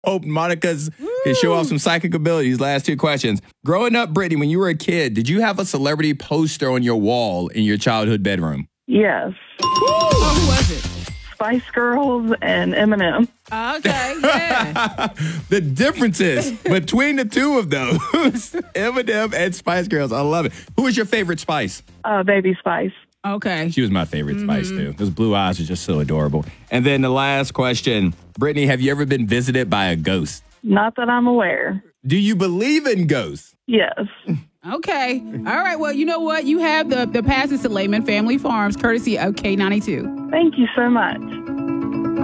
Hope Monica's can show off some psychic abilities. Last two questions. Growing up, Brittany, when you were a kid, did you have a celebrity poster on your wall in your childhood bedroom? Yes. Oh, who was it? Spice Girls and Eminem. Okay, yeah. The differences between the two of those, Eminem and Spice Girls. I love it. Who is your favorite Spice? Baby Spice. Okay. She was my favorite Spice, too. Those blue eyes are just so adorable. And then the last question. Brittany, have you ever been visited by a ghost? Not that I'm aware. Do you believe in ghosts? Yes. Okay. All right. Well, you know what? You have the passes to Lehman Family Farms, courtesy of K92. Thank you so much.